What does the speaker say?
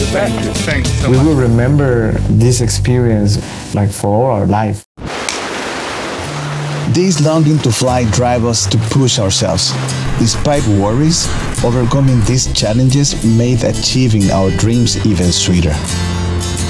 Thank you. Thank you so We much. will remember this experience like for all our life. This longing to fly drives us to push ourselves. Despite worries, overcoming these challenges made achieving our dreams even sweeter.